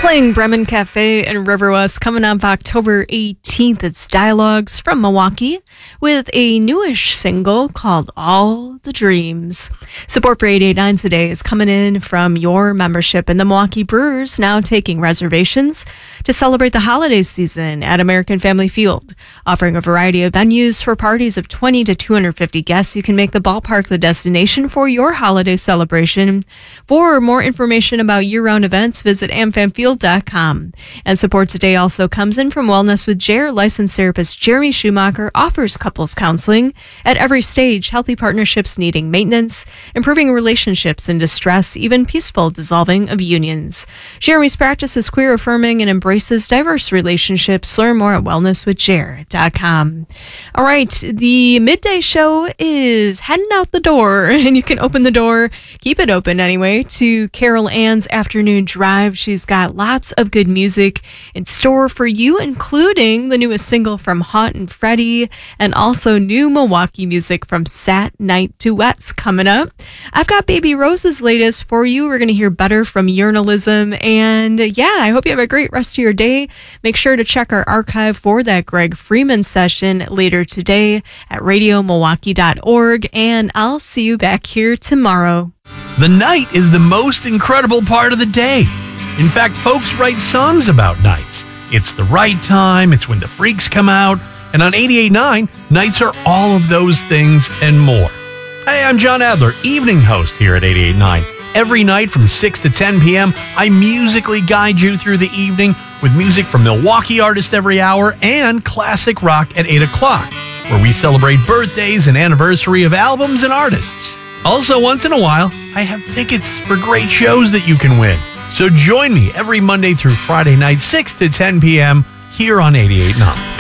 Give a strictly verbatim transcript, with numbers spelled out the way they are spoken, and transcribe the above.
Playing Bremen Cafe in River West coming up October eighteenth. It's Dialogues from Milwaukee with a newish single called All the Dreams. Support for eight eighty-nine today is coming in from your membership in the Milwaukee Brewers, now taking reservations to celebrate the holiday season at American Family Field. Offering a variety of venues for parties of twenty to two hundred fifty guests, you can make the ballpark the destination for your holiday celebration. For more information about year-round events, visit amfamfield dot com. And support today also comes in from Wellness with Jer. Licensed therapist Jeremy Schumacher offers couples counseling at every stage, healthy partnerships needing maintenance, improving relationships in distress, even peaceful dissolving of unions. Jeremy's practice is queer affirming and embraces diverse relationships. Learn more at wellness with jer dot com. All right, the midday show is heading out the door, and you can open the door, keep it open anyway, to Carol Ann's Afternoon Drive. She's got lots of good music in store for you, including the newest single from Haught and Freddie, and also new Milwaukee music from Sat Night Duets coming up. I've got Baby Rose's latest for you. We're going to hear Better from Urinalism, and yeah, I hope you have a great rest of your day. Make sure to check our archive for that Greg Freeman session later today at radio milwaukee dot org, and I'll see you back here tomorrow. The night is the most incredible part of the day. In fact, folks write songs about nights. It's the right time, it's when the freaks come out, and on eighty-eight point nine, nights are all of those things and more. Hey, I'm John Adler, evening host here at eighty-eight point nine. Every night from six to ten p.m., I musically guide you through the evening with music from Milwaukee artists every hour and classic rock at eight o'clock, where we celebrate birthdays and anniversary of albums and artists. Also, once in a while, I have tickets for great shows that you can win. So join me every Monday through Friday night, six to ten p.m. here on eighty-eight point nine.